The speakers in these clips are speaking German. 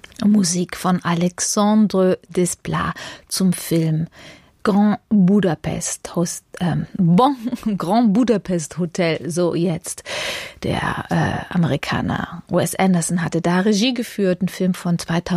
Musik von Alexandre Desplat zum Film Grand Budapest Hotel, so jetzt. Der Amerikaner Wes Anderson hatte da Regie geführt, ein Film von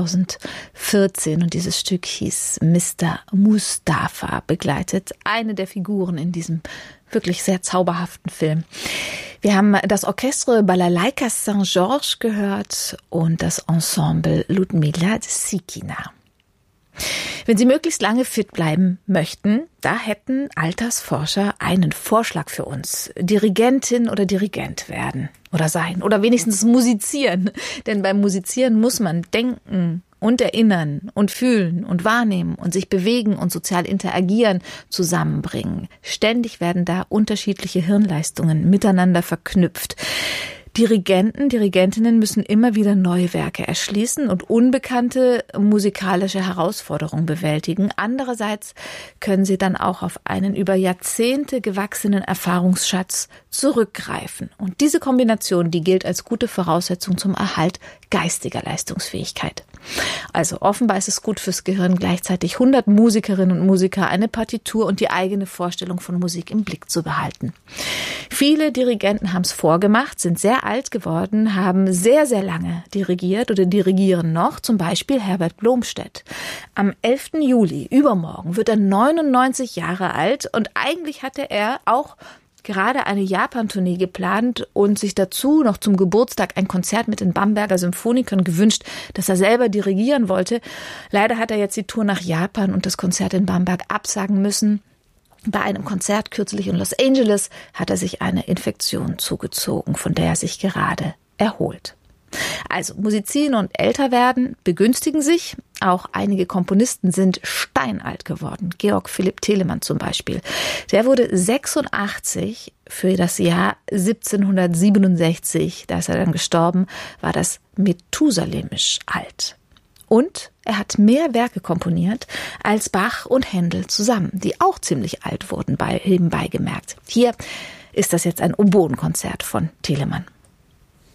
2014, und dieses Stück hieß Mr. Mustafa, begleitet eine der Figuren in diesem wirklich sehr zauberhaften Film. Wir haben das Orchestre Balalaika Saint-Georges gehört und das Ensemble Ludmila Sikina. Wenn Sie möglichst lange fit bleiben möchten, da hätten Altersforscher einen Vorschlag für uns. Dirigentin oder Dirigent werden oder sein oder wenigstens musizieren. Denn beim Musizieren muss man denken und erinnern und fühlen und wahrnehmen und sich bewegen und sozial interagieren, zusammenbringen. Ständig werden da unterschiedliche Hirnleistungen miteinander verknüpft. Dirigenten, Dirigentinnen müssen immer wieder neue Werke erschließen und unbekannte musikalische Herausforderungen bewältigen. Andererseits können sie dann auch auf einen über Jahrzehnte gewachsenen Erfahrungsschatz zurückgreifen. Und diese Kombination, die gilt als gute Voraussetzung zum Erhalt geistiger Leistungsfähigkeit. Also offenbar ist es gut fürs Gehirn, gleichzeitig 100 Musikerinnen und Musiker, eine Partitur und die eigene Vorstellung von Musik im Blick zu behalten. Viele Dirigenten haben es vorgemacht, sind sehr alt geworden, haben sehr, sehr lange dirigiert oder dirigieren noch, zum Beispiel Herbert Blomstedt. Am 11. Juli, übermorgen, wird er 99 Jahre alt und eigentlich hatte er auch gerade eine Japan-Tournee geplant und sich dazu noch zum Geburtstag ein Konzert mit den Bamberger Symphonikern gewünscht, das er selber dirigieren wollte. Leider hat er jetzt die Tour nach Japan und das Konzert in Bamberg absagen müssen. Bei einem Konzert kürzlich in Los Angeles hat er sich eine Infektion zugezogen, von der er sich gerade erholt. Also musizieren und älter werden begünstigen sich. Auch einige Komponisten sind steinalt geworden. Georg Philipp Telemann zum Beispiel. Der wurde 86 für das Jahr 1767. Da ist er dann gestorben, war das methusalemisch alt. Und er hat mehr Werke komponiert als Bach und Händel zusammen, die auch ziemlich alt wurden, nebenbei gemerkt. Hier ist das jetzt ein Oboenkonzert von Telemann.